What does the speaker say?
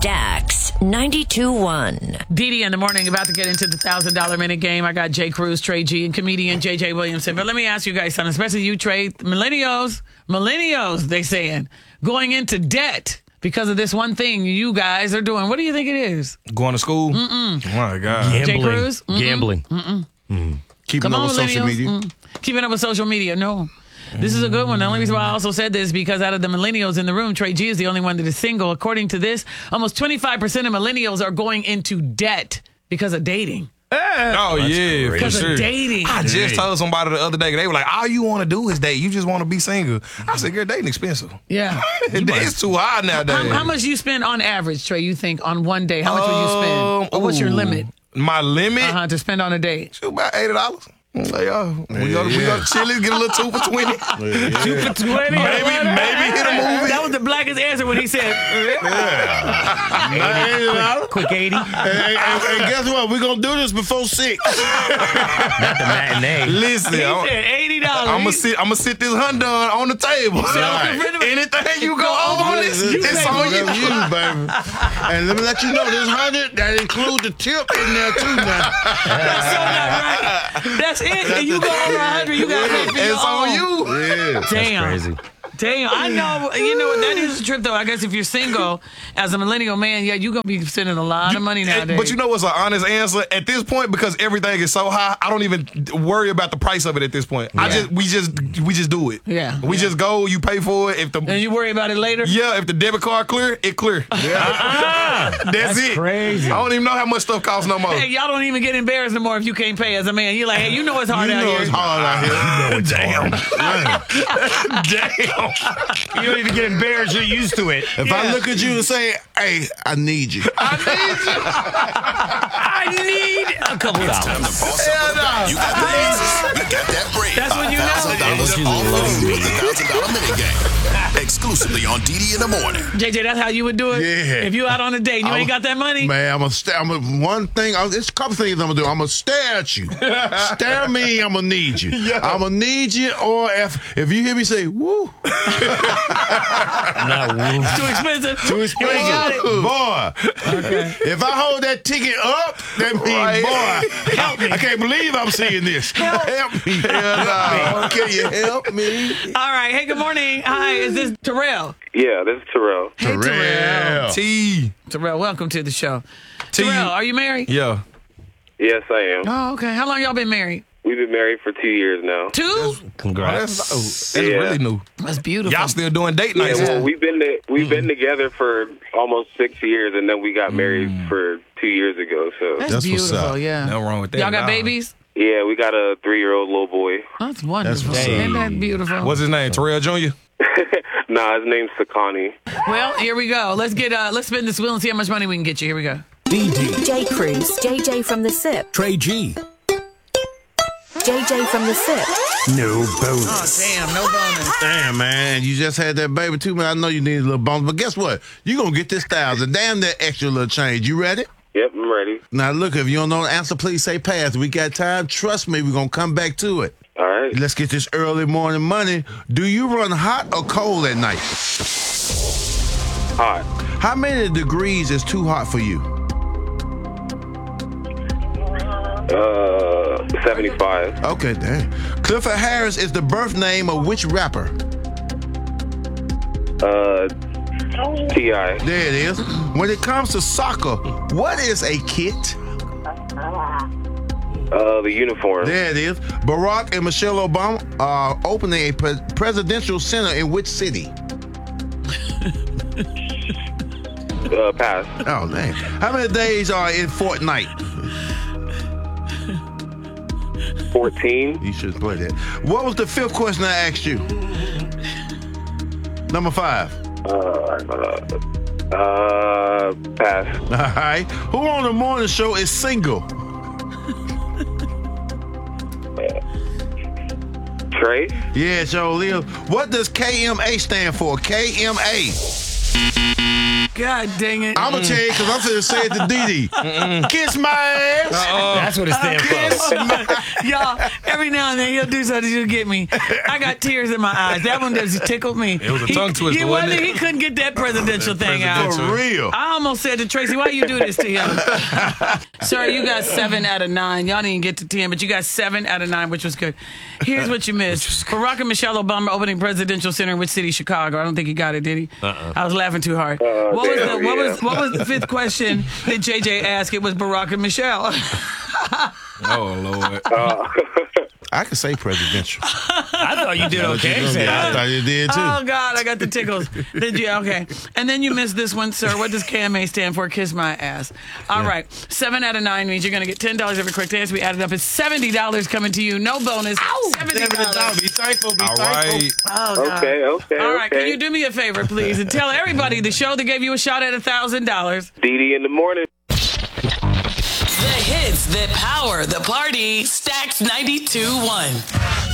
Stax 92.1. Dee in the morning, about to get into the $1,000 minute game. I got Jay Cruz, Trey G, and comedian JJ Williamson. But let me ask you guys something, especially you, Trey. Millennials, they saying, going into debt because of this one thing you guys are doing. What do you think it is? Going to school? Mm-mm. Oh, my God. Jay Cruz? Gambling. Keeping up with social media? Keeping up with social media, no. This is a good one. The only reason why I also said this is because out of the millennials in the room, Trey G is the only one that is single. According to this, almost 25% of millennials are going into debt because of dating. Oh, yeah, for Because sure. of dating. I just told somebody the other day, they were like, all you want to do is date. You just want to be single. I said, girl, dating expensive. Yeah. It's too high nowadays. How much you spend on average, Trey, you think, on one day? How much would you spend? Or what's your limit My limit? to spend on a date? About $80. Like, we go to Chili's, get a little 2 for $20. 2 for $20. Maybe hit a movie. That was the blackest answer when he said, Quick 80. And guess what? We're going to do this before 6. Not the matinee. Listen, he I'm said $80. gonna sit this Honda on the table. Anything you go over on this, it's on you. Baby. And let me let you know, this 100, that includes the tip in there too now. That's so not right. That's it. And you go over 100, you got to pay for your It's on own. you. Yeah. Damn. Crazy. Damn, I know. You know what? That is a trip, though. I guess if you're single as a millennial man, yeah, you're going to be spending a lot of money nowadays. But you know what's an honest answer? At this point, because everything is so high, I don't even worry about the price of it at this point. Yeah. We just do it. Yeah. We just go, you pay for it. And you worry about it later? If the debit card clear, it clear. That's it. Crazy. I don't even know how much stuff costs no more. Hey, y'all don't even get embarrassed no more if you can't pay as a man. You're like, hey, you know it's hard out here. It's hard out here. You don't even get embarrassed. You're used to it. If I look at you and say, hey, I need you. I need a couple Time dollars. to boss up. You got the answers. You got that bread. That's when you know. $1,000 off of you with the $1,000 minute game. Exclusively on Dee in the morning. JJ, that's how you would do it? Yeah. If you out on a date and you ain't got that money? Man, it's a couple things I'm going to do. I'm going to stare at you. Stare at me, I'm going to need you. I'm going to need you, or if you hear me say, woo. Too expensive? Too You ain't got it. Boy, if I hold that ticket up, that means, boy, Help me. I can't believe I'm seeing this. Help me. Can you help me? All right. Hey, good morning. Hi, is this Terrell? Yeah, this is Terrell. Hey, Terrell. T. Terrell, welcome to the show. T. Terrell, are you married? Yeah. Yes, I am. Oh, okay. How long y'all been married? We've been married for 2 years now. 2? Congrats. That's Yeah. really new. That's beautiful. Y'all still doing date nights. Yeah, well, we've been together for almost 6 years, and then we got married for 2 years ago. So That's That's what's beautiful, up. yeah. Nothing wrong with that. Y'all got Nah. babies? yeah, we got a 3-year-old little boy. That's wonderful. what's up. Isn't that beautiful? What's his name? Terrell Jr.? Nah, his name's Sakani. Well, here we go. Let's spin this wheel and see how much money we can get you. Here we go. Jay Cruz, JJ from the SIP. Trey G. JJ from the SIP. No bonus. Oh, damn. No bonus. Damn, man, you just had that baby too, man. I know you need a little bonus, but guess what? You're going to get this 1,000. Damn that extra little change. You ready? Yep, I'm ready. Now, look, if you don't know the answer, please say pass. We got time. Trust me, we're going to come back to it. All right. Let's get this early morning money. Do you run hot or cold at night? Hot. How many degrees is too hot for you? 75. Okay, damn. Clifford Harris is the birth name of which rapper? T.I. There it is. When it comes to soccer, what is a kit? The uniform. There it is. Barack and Michelle Obama are opening a presidential center in which city? Pass. Oh, man. How many days are in Fortnite? 14. You should play that. What was the fifth question I asked you? Number 5. Pass. All right. Who on the morning show is single? Trey. Yeah, Joe Leo. What does KMA stand for? KMA. God dang it. I'm going to tell you because I'm finna say it to Dee Dee. Kiss my ass. That's what it stands for. Y'all, every now and then he'll do something to get me. I got tears in my eyes. That one does tickle me. It was a tongue twister, wasn't it? He couldn't get that presidential thing out. For real. I almost said to Tracy, why you do this to him? Sir, you got 7 out of 9. Y'all didn't get to 10, but you got 7 out of 9, which was good. Here's what you missed. Barack and Michelle Obama opening presidential center in which city? Chicago. I don't think he got it, did he? I was laughing too hard. What was the 5th question that JJ asked? It was Barack and Michelle. Oh, Lord. I could say presidential. I thought you did okay. I thought you did too. Oh, God, I got the tickles. Did you? Okay. And then you missed this one, sir. What does KMA stand for? Kiss my ass. All right. 7 out of 9 means you're going to get $10 every quick dance. We added up. It's $70 coming to you. No bonus. $70. Be thankful. Be All thankful. right. Oh, God. Okay. All right. Can you do me a favor, please, and tell everybody the show that gave you a shot at $1,000? Dee Dee in the morning. The hits that power the party. Stacks 92.1.